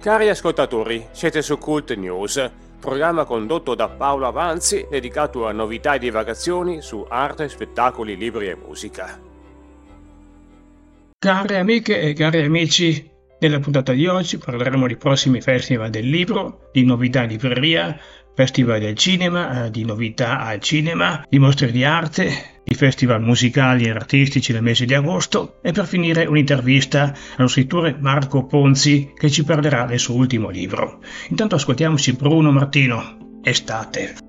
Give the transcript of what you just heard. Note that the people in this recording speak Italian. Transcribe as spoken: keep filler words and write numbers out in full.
Cari ascoltatori, siete su Cult News, programma condotto da Paolo Avanzi dedicato a novità e divagazioni su arte, spettacoli, libri e musica. Care amiche e cari amici, nella puntata di oggi parleremo di prossimi festival del libro, di novità in libreria, festival del cinema, di novità al cinema, di mostre di arte, di festival musicali e artistici nel mese di agosto e per finire un'intervista allo scrittore Marco Ponzi che ci parlerà del suo ultimo libro. Intanto ascoltiamoci Bruno Martino, Estate.